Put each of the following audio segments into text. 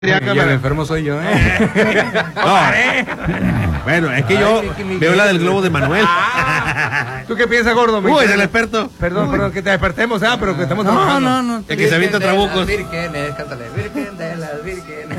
Y el enfermo soy yo, No. Bueno, es que yo veo la del globo de Manuel. ¿Tú qué piensas, gordo? Uy, es el experto. Perdón, que te despertemos, pero que estamos No. El que se avienta trabucos. Vírgenes, cántale, Virgen de las Vírgenes.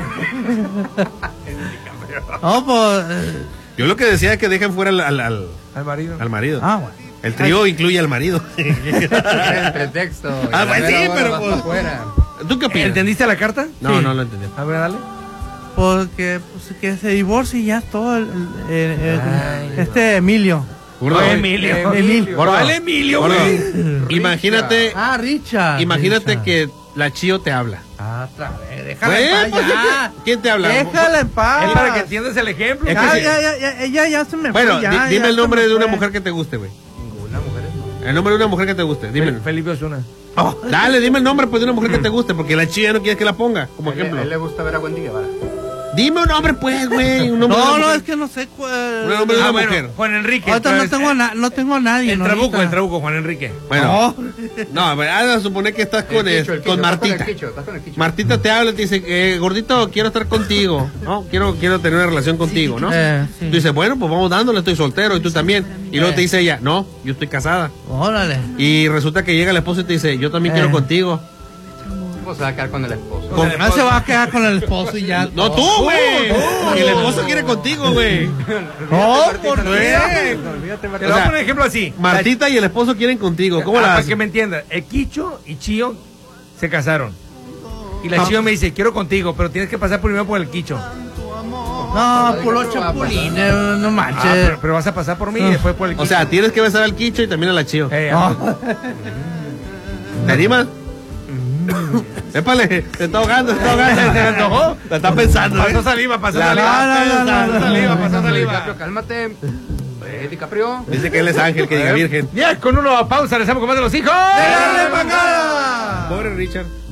No, pues. Yo lo que decía es que dejen fuera al marido. al marido. Bueno. El trío incluye al marido. El pretexto. Pues sí, pero pues. Fuera. ¿Tú qué opinas? ¿Entendiste la carta? No, Sí. no lo entendí. A ver, dale. Porque pues, que se divorcie y ya es todo Ay, Emilio. Gordo. Emilio. Gordo. ¿Cuál Emilio, Gordo. güey? Imagínate, Richard. imagínate Richard. que la Chío te habla. Otra vez, déjala en paz Pues, ya. ¿quién te habla? Déjala en paz. Es para que entiendas el ejemplo. Es que Ya, sí. ella ya se me Bueno, fue. Ya, dime ya el se nombre me de una fue. mujer que te guste, güey. Ninguna mujer es. El nombre de una mujer que te guste, dímelo. Felipe Osuna. Dale, dime el nombre pues, de una mujer que te guste, porque la Chía no quiere que la ponga, como A ejemplo. él le gusta ver a Wendy Guevara. Dime un nombre, pues, güey. Un nombre de una No, mujer. es que no sé cuál. Un nombre de una bueno, mujer. Juan Enrique. Ahorita no entonces, tengo a nadie. El ¿no? trabuco, Ahorita. Juan Enrique. Bueno, no, a ver, vamos a suponer que estás con, El Quicho, con Martita. estás con el Quicho. Martita te habla y te dice, gordito, quiero estar contigo, ¿no? Quiero tener una relación contigo, ¿no? Sí. Tú dices, bueno, pues vamos dándole, estoy soltero y tú también. Y luego te dice ella, no, yo estoy casada. Órale. Y resulta que llega el esposo y te dice, yo también quiero contigo. ¿Cómo se va a quedar con el esposo? No se va a quedar con el esposo y ya. No, tú, güey. Y el esposo quiere contigo, güey. No, ¿por qué? Olvídate, Te Martín. lo voy a poner un ejemplo así. Martita y el esposo quieren contigo. ¿Cómo la Para haces? que me entiendas. El Quicho y Chío se casaron. Y la Chío me dice, quiero contigo, pero tienes que pasar primero por el Quicho. No, por los chapulines, no manches. Pero vas a pasar por mí y después por el Quicho. O sea, tienes que besar al Quicho y también a la Chío. Ah. ¿Te animas? Épale, se está ahogando, se antojó. La está pensando, Pasó saliva, pasó saliva. DiCaprio, cálmate. DiCaprio. Dice que él es ángel, que diga virgen. 10 con 1, pausa, regresamos con más de los hijos. ¡Dale, Macana! Pobre Richard.